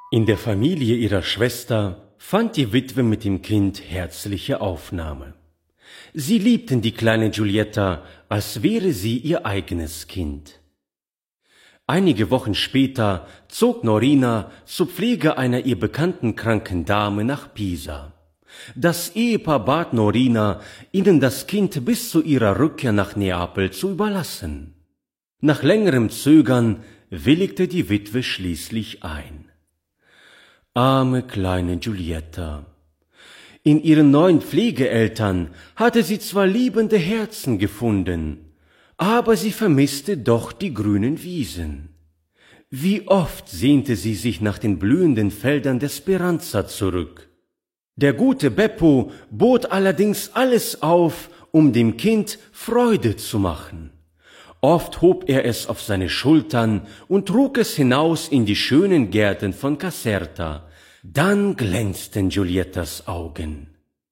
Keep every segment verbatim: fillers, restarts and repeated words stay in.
In der Familie ihrer Schwester fand die Witwe mit dem Kind herzliche Aufnahme. Sie liebten die kleine Giulietta, als wäre sie ihr eigenes Kind. Einige Wochen später zog Norina zur Pflege einer ihr bekannten kranken Dame nach Pisa. Das Ehepaar bat Norina, ihnen das Kind bis zu ihrer Rückkehr nach Neapel zu überlassen. Nach längerem Zögern willigte die Witwe schließlich ein. Arme kleine Giulietta. In ihren neuen Pflegeeltern hatte sie zwar liebende Herzen gefunden, aber sie vermisste doch die grünen Wiesen. Wie oft sehnte sie sich nach den blühenden Feldern der Speranza zurück. Der gute Beppo bot allerdings alles auf, um dem Kind Freude zu machen. Oft hob er es auf seine Schultern und trug es hinaus in die schönen Gärten von Caserta. Dann glänzten Giuliettas Augen.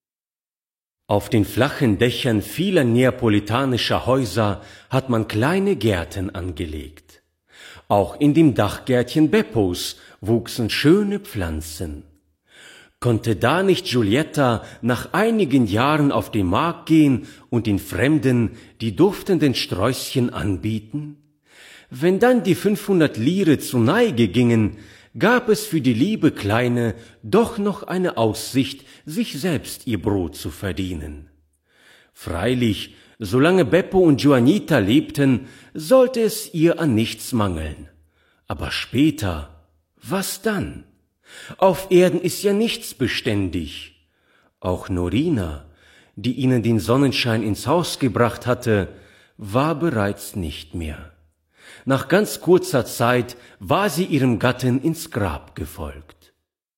Auf den flachen Dächern vieler neapolitanischer Häuser hat man kleine Gärten angelegt. Auch in dem Dachgärtchen Beppos wuchsen schöne Pflanzen. Konnte da nicht Giulietta nach einigen Jahren auf den Markt gehen und den Fremden die duftenden Sträußchen anbieten? Wenn dann die fünfhundert Lire zu Neige gingen, gab es für die liebe Kleine doch noch eine Aussicht, sich selbst ihr Brot zu verdienen. Freilich, solange Beppo und Juanita lebten, sollte es ihr an nichts mangeln. Aber später, was dann? Auf Erden ist ja nichts beständig. Auch Norina, die ihnen den Sonnenschein ins Haus gebracht hatte, war bereits nicht mehr. Nach ganz kurzer Zeit war sie ihrem Gatten ins Grab gefolgt.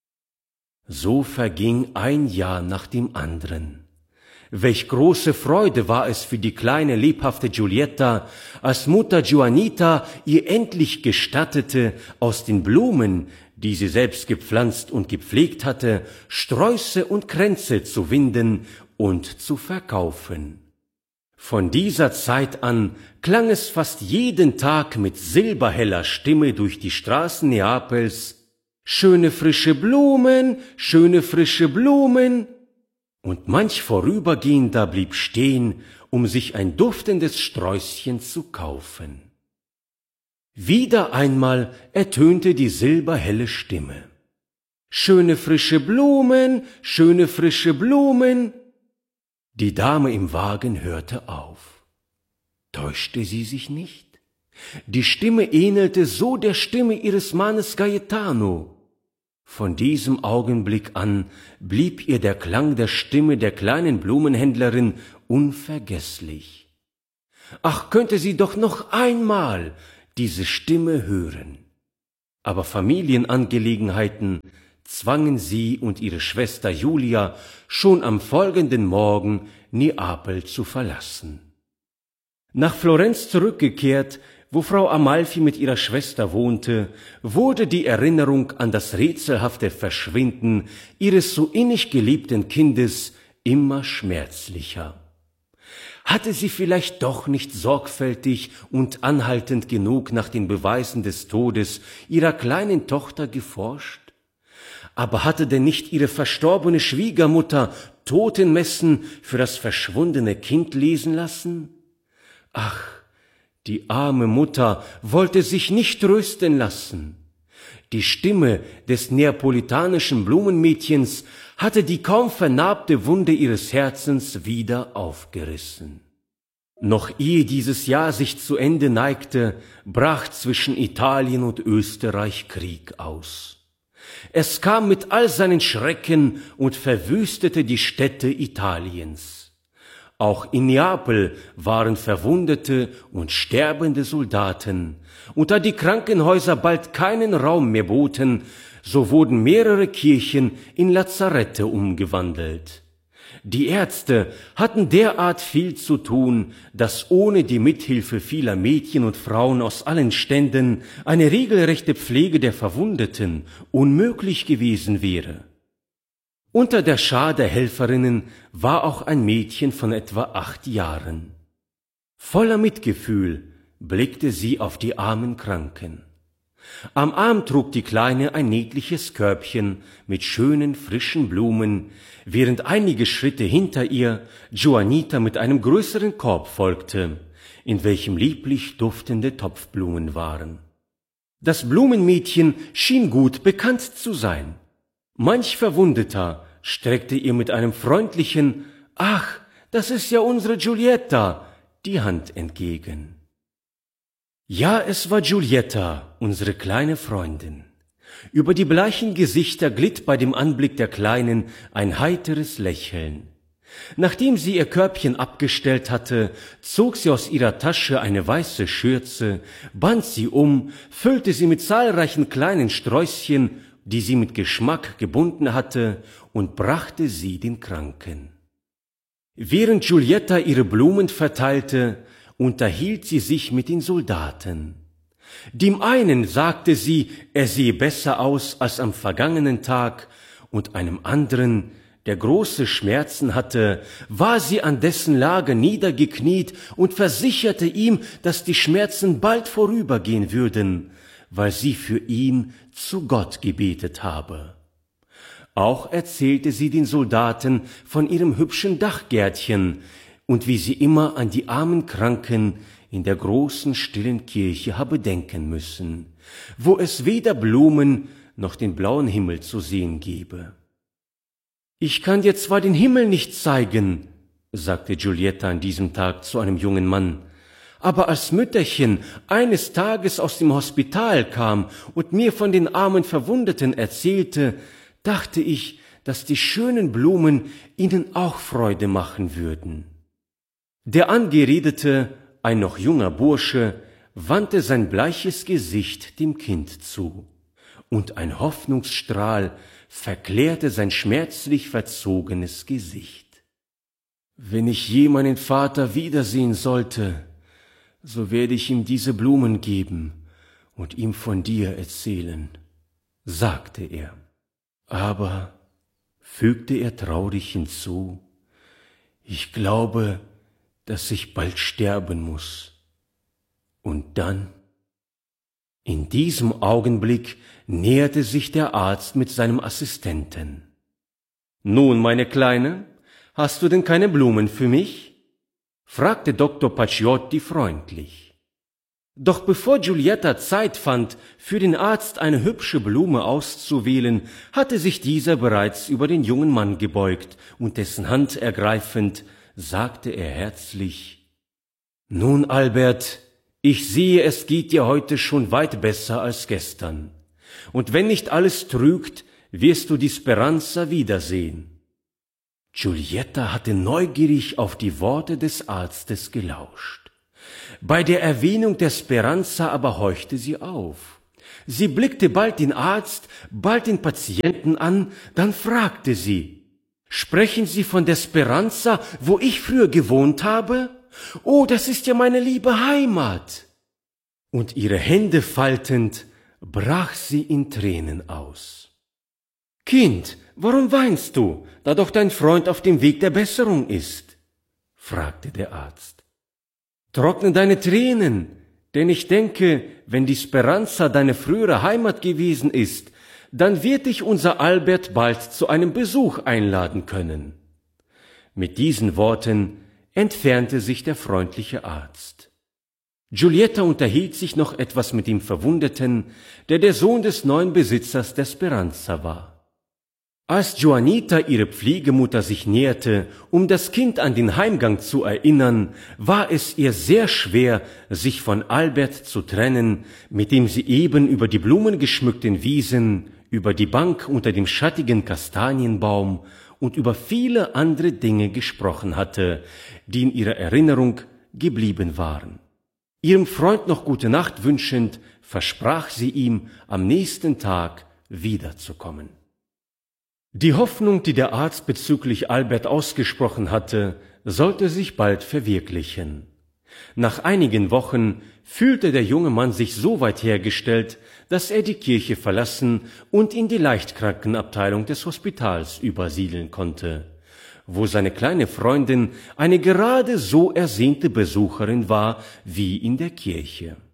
So verging ein Jahr nach dem anderen. Welch große Freude war es für die kleine, lebhafte Giulietta, als Mutter Juanita ihr endlich gestattete, aus den Blumen, die sie selbst gepflanzt und gepflegt hatte, Sträuße und Kränze zu winden und zu verkaufen. Von dieser Zeit an klang es fast jeden Tag mit silberheller Stimme durch die Straßen Neapels: »Schöne frische Blumen, schöne frische Blumen!« Und manch Vorübergehender blieb stehen, um sich ein duftendes Sträußchen zu kaufen. Wieder einmal ertönte die silberhelle Stimme: »Schöne frische Blumen, schöne frische Blumen!« Die Dame im Wagen hörte auf. Täuschte sie sich nicht? Die Stimme ähnelte so der Stimme ihres Mannes Gaetano. Von diesem Augenblick an blieb ihr der Klang der Stimme der kleinen Blumenhändlerin unvergesslich. Ach, könnte sie doch noch einmal diese Stimme hören. Aber Familienangelegenheiten zwangen sie und ihre Schwester Julia schon am folgenden Morgen Neapel zu verlassen. Nach Florenz zurückgekehrt, wo Frau Amalfi mit ihrer Schwester wohnte, wurde die Erinnerung an das rätselhafte Verschwinden ihres so innig geliebten Kindes immer schmerzlicher. Hatte sie vielleicht doch nicht sorgfältig und anhaltend genug nach den Beweisen des Todes ihrer kleinen Tochter geforscht? Aber hatte denn nicht ihre verstorbene Schwiegermutter Totenmessen für das verschwundene Kind lesen lassen? Ach, die arme Mutter wollte sich nicht trösten lassen. Die Stimme des neapolitanischen Blumenmädchens hatte die kaum vernarbte Wunde ihres Herzens wieder aufgerissen. Noch ehe dieses Jahr sich zu Ende neigte, brach zwischen Italien und Österreich Krieg aus. Es kam mit all seinen Schrecken und verwüstete die Städte Italiens. Auch in Neapel waren verwundete und sterbende Soldaten, und da die Krankenhäuser bald keinen Raum mehr boten, so wurden mehrere Kirchen in Lazarette umgewandelt. Die Ärzte hatten derart viel zu tun, dass ohne die Mithilfe vieler Mädchen und Frauen aus allen Ständen eine regelrechte Pflege der Verwundeten unmöglich gewesen wäre. Unter der Schar der Helferinnen war auch ein Mädchen von etwa acht Jahren. Voller Mitgefühl blickte sie auf die armen Kranken. Am Arm trug die Kleine ein niedliches Körbchen mit schönen, frischen Blumen, während einige Schritte hinter ihr Juanita mit einem größeren Korb folgte, in welchem lieblich duftende Topfblumen waren. Das Blumenmädchen schien gut bekannt zu sein. Manch Verwundeter streckte ihr mit einem freundlichen »Ach, das ist ja unsere Giulietta« die Hand entgegen. Ja, es war Giulietta, unsere kleine Freundin. Über die bleichen Gesichter glitt bei dem Anblick der Kleinen ein heiteres Lächeln. Nachdem sie ihr Körbchen abgestellt hatte, zog sie aus ihrer Tasche eine weiße Schürze, band sie um, füllte sie mit zahlreichen kleinen Sträußchen, die sie mit Geschmack gebunden hatte, und brachte sie den Kranken. Während Giulietta ihre Blumen verteilte, unterhielt sie sich mit den Soldaten. Dem einen sagte sie, er sehe besser aus als am vergangenen Tag, und einem anderen, der große Schmerzen hatte, war sie an dessen Lager niedergekniet und versicherte ihm, dass die Schmerzen bald vorübergehen würden, weil sie für ihn zu Gott gebetet habe. Auch erzählte sie den Soldaten von ihrem hübschen Dachgärtchen und wie sie immer an die armen Kranken in der großen stillen Kirche habe denken müssen, wo es weder Blumen noch den blauen Himmel zu sehen gebe. »Ich kann dir zwar den Himmel nicht zeigen«, sagte Giulietta an diesem Tag zu einem jungen Mann, »aber als Mütterchen eines Tages aus dem Hospital kam und mir von den armen Verwundeten erzählte, dachte ich, dass die schönen Blumen ihnen auch Freude machen würden.« Der Angeredete, ein noch junger Bursche, wandte sein bleiches Gesicht dem Kind zu, und ein Hoffnungsstrahl verklärte sein schmerzlich verzogenes Gesicht. »Wenn ich je meinen Vater wiedersehen sollte, so werde ich ihm diese Blumen geben und ihm von dir erzählen«, sagte er. »Aber«, fügte er traurig hinzu, »ich glaube, dass ich bald sterben muss. Und dann?« In diesem Augenblick näherte sich der Arzt mit seinem Assistenten. »Nun, meine Kleine, hast du denn keine Blumen für mich?« fragte Doktor Pacioti freundlich. Doch bevor Giulietta Zeit fand, für den Arzt eine hübsche Blume auszuwählen, hatte sich dieser bereits über den jungen Mann gebeugt, und dessen Hand ergreifend, sagte er herzlich: »Nun, Albert, ich sehe, es geht dir heute schon weit besser als gestern. Und wenn nicht alles trügt, wirst du die Speranza wiedersehen.« Giulietta hatte neugierig auf die Worte des Arztes gelauscht. Bei der Erwähnung der Speranza aber horchte sie auf. Sie blickte bald den Arzt, bald den Patienten an, dann fragte sie: »Sprechen Sie von der Speranza, wo ich früher gewohnt habe? Oh, das ist ja meine liebe Heimat!« Und ihre Hände faltend, brach sie in Tränen aus. »Kind, warum weinst du, da doch dein Freund auf dem Weg der Besserung ist?« fragte der Arzt. »Trockne deine Tränen, denn ich denke, wenn die Speranza deine frühere Heimat gewesen ist, dann wird dich unser Albert bald zu einem Besuch einladen können.« Mit diesen Worten entfernte sich der freundliche Arzt. Giulietta unterhielt sich noch etwas mit dem Verwundeten, der der Sohn des neuen Besitzers der Speranza war. Als Juanita ihre Pflegemutter sich näherte, um das Kind an den Heimgang zu erinnern, war es ihr sehr schwer, sich von Albert zu trennen, mit dem sie eben über die blumengeschmückten Wiesen, über die Bank unter dem schattigen Kastanienbaum und über viele andere Dinge gesprochen hatte, die in ihrer Erinnerung geblieben waren. Ihrem Freund noch gute Nacht wünschend, versprach sie ihm, am nächsten Tag wiederzukommen. Die Hoffnung, die der Arzt bezüglich Albert ausgesprochen hatte, sollte sich bald verwirklichen. Nach einigen Wochen fühlte der junge Mann sich so weit hergestellt, dass er die Kirche verlassen und in die Leichtkrankenabteilung des Hospitals übersiedeln konnte, wo seine kleine Freundin eine gerade so ersehnte Besucherin war wie in der Kirche.